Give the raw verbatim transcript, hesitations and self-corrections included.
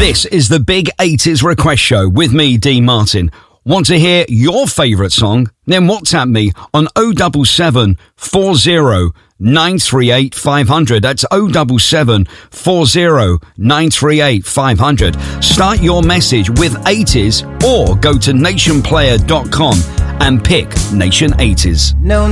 This is the Big eighties Request Show with me, Dean Martin. Want to hear your favourite song? Then WhatsApp me on oh seven seven, four oh, nine three eight, five hundred. That's oh seven seven, four oh, nine three eight, five hundred. Start your message with eighties or go to nation player dot com and pick Nation eighties. No